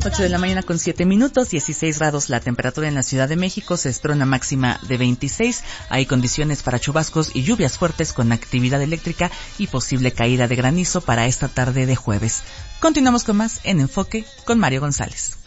8 de la mañana con 7 minutos, 16 grados la temperatura en la Ciudad de México, se espera una máxima de 26, hay condiciones para chubascos y lluvias fuertes con actividad eléctrica y posible caída de granizo para esta tarde de jueves. Continuamos con más en Enfoque con Mario González.